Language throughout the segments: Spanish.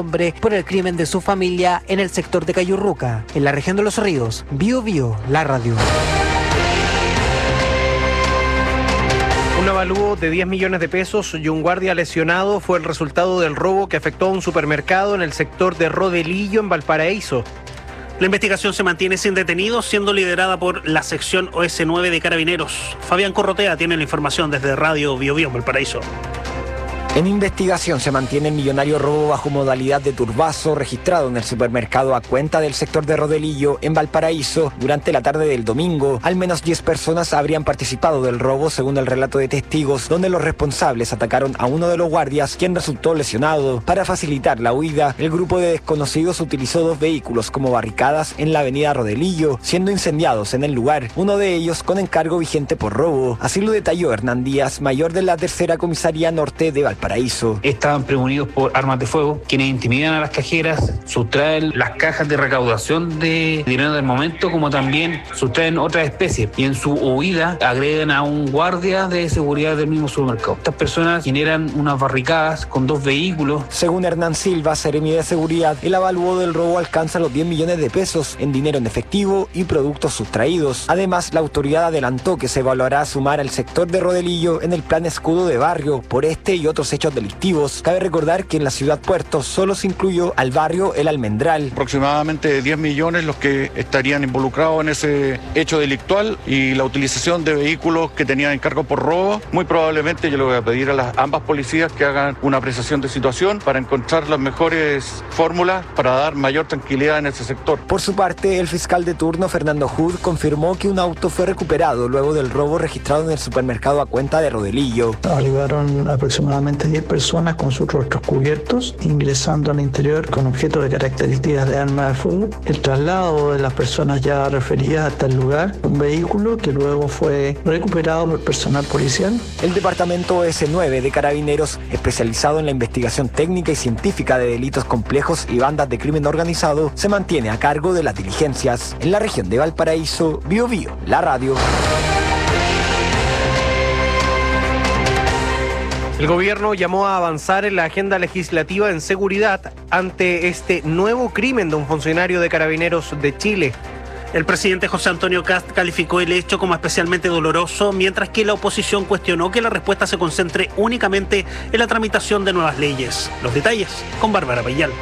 hombre por el crimen de su familia en el sector de Cayurruca, en la región de Los Ríos. Bio Bio, la radio. Un avalúo de 10 millones de pesos y un guardia lesionado fue el resultado del robo que afectó a un supermercado en el sector de Rodelillo, en Valparaíso. La investigación se mantiene sin detenidos, siendo liderada por la sección OS9 de Carabineros. Fabián Corrotea tiene la información desde Radio Bio Bio, Valparaíso. En investigación se mantiene el millonario robo bajo modalidad de turbazo registrado en el supermercado A Cuenta del sector de Rodelillo, en Valparaíso, durante la tarde del domingo. Al menos 10 personas habrían participado del robo, según el relato de testigos, donde los responsables atacaron a uno de los guardias, quien resultó lesionado. Para facilitar la huida, el grupo de desconocidos utilizó 2 vehículos como barricadas en la avenida Rodelillo, siendo incendiados en el lugar, uno de ellos con encargo vigente por robo. Así lo detalló Hernán Díaz, mayor de la Tercera Comisaría Norte de Valparaíso. Estaban prevenidos por armas de fuego, quienes intimidan a las cajeras, sustraen las cajas de recaudación de dinero del momento, como también sustraen otras especies, y en su huida agreden a un guardia de seguridad del mismo supermercado. Estas personas generan unas barricadas con 2 vehículos. Según Hernán Silva, seremi de seguridad, el avalúo del robo alcanza los 10 millones de pesos en dinero en efectivo y productos sustraídos. Además, la autoridad adelantó que se evaluará sumar al sector de Rodelillo en el plan escudo de barrio por este y otros hechos delictivos. Cabe recordar que en la ciudad Puerto solo se incluyó al barrio El Almendral. Aproximadamente 10 millones los que estarían involucrados en ese hecho delictual, y la utilización de vehículos que tenían encargo por robo. Muy probablemente yo le voy a pedir a ambas policías que hagan una apreciación de situación para encontrar las mejores fórmulas para dar mayor tranquilidad en ese sector. Por su parte, el fiscal de turno, Fernando Hood, confirmó que un auto fue recuperado luego del robo registrado en el supermercado A Cuenta de Rodelillo. Arribaron aproximadamente 10 personas con sus rostros cubiertos, ingresando al interior con objetos de características de arma de fuego. El traslado de las personas ya referidas hasta el lugar, un vehículo que luego fue recuperado por personal policial. El departamento S9 de Carabineros, especializado en la investigación técnica y científica de delitos complejos y bandas de crimen organizado, se mantiene a cargo de las diligencias. En la región de Valparaíso, Bio Bio, la radio. El gobierno llamó a avanzar en la agenda legislativa en seguridad ante este nuevo crimen de un funcionario de Carabineros de Chile. El presidente José Antonio Kast calificó el hecho como especialmente doloroso, mientras que la oposición cuestionó que la respuesta se concentre únicamente en la tramitación de nuevas leyes. Los detalles con Bárbara Payal.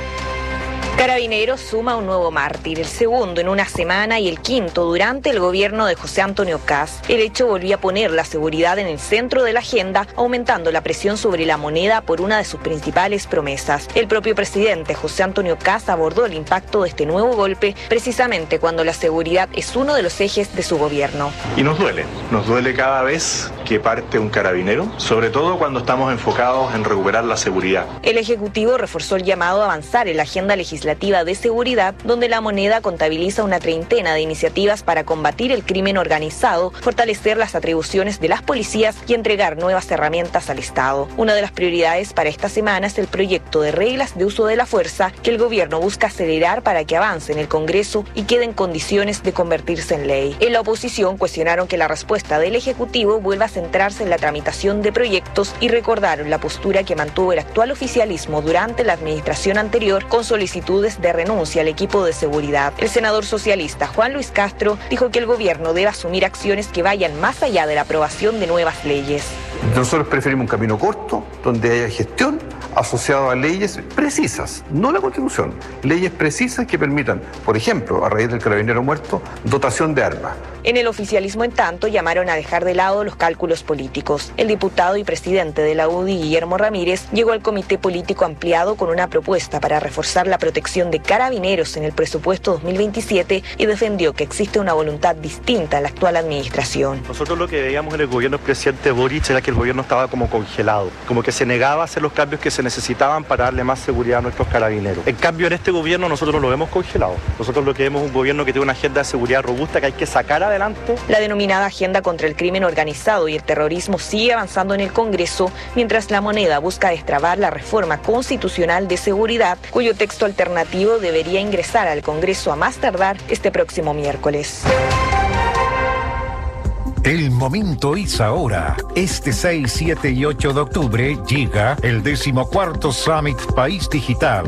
Carabineros suma un nuevo mártir, el segundo en una semana y el quinto durante el gobierno de José Antonio Kast. El hecho volvió a poner la seguridad en el centro de la agenda, aumentando la presión sobre la moneda por una de sus principales promesas. El propio presidente José Antonio Kast abordó el impacto de este nuevo golpe, precisamente cuando la seguridad es uno de los ejes de su gobierno. Y nos duele cada vez que parte un carabinero, sobre todo cuando estamos enfocados en recuperar la seguridad. El Ejecutivo reforzó el llamado a avanzar en la agenda legislativa de seguridad, donde la moneda contabiliza una treintena de iniciativas para combatir el crimen organizado, fortalecer las atribuciones de las policías y entregar nuevas herramientas al Estado. Una de las prioridades para esta semana es el proyecto de reglas de uso de la fuerza que el gobierno busca acelerar para que avance en el Congreso y quede en condiciones de convertirse en ley. En la oposición cuestionaron que la respuesta del Ejecutivo vuelva a centrarse en la tramitación de proyectos y recordaron la postura que mantuvo el actual oficialismo durante la administración anterior con solicitudes de renuncia al equipo de seguridad. El senador socialista Juan Luis Castro dijo que el gobierno debe asumir acciones que vayan más allá de la aprobación de nuevas leyes. Nosotros preferimos un camino corto, donde haya gestión asociado a leyes precisas, no la Constitución, leyes precisas que permitan, por ejemplo, a raíz del carabinero muerto, dotación de armas. En el oficialismo, en tanto, llamaron a dejar de lado los cálculos políticos. El diputado y presidente de la UDI, Guillermo Ramírez, llegó al comité político ampliado con una propuesta para reforzar la protección de carabineros en el presupuesto 2027 y defendió que existe una voluntad distinta a la actual administración. Nosotros lo que veíamos en el gobierno del presidente Boric era que el gobierno estaba como congelado, como que se negaba a hacer los cambios que se necesitaban para darle más seguridad a nuestros carabineros. En cambio, en este gobierno nosotros no lo vemos congelado. Nosotros lo que vemos es un gobierno que tiene una agenda de seguridad robusta que hay que sacar adelante. La denominada agenda contra el crimen organizado y el terrorismo sigue avanzando en el Congreso, mientras la moneda busca destrabar la reforma constitucional de seguridad, cuyo texto alternativo debería ingresar al Congreso a más tardar este próximo miércoles. El momento es ahora. Este 6, 7 y 8 de octubre llega el 14º Summit País Digital.